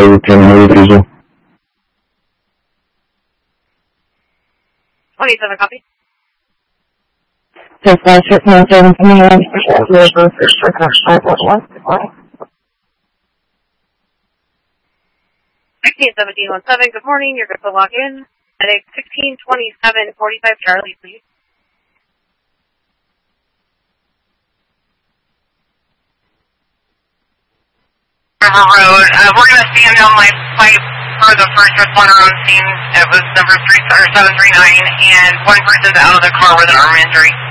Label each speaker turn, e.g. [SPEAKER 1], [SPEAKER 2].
[SPEAKER 1] Terminal Diesel.
[SPEAKER 2] 27 copy.
[SPEAKER 3] Just answer content command.
[SPEAKER 2] $161717, good morning. You're good to log in. At 162745 Charlie, please.
[SPEAKER 4] River Road. We're going to stand down my pipe for the first responder on scene. It was number 739, and one person's out of the car with an arm injury.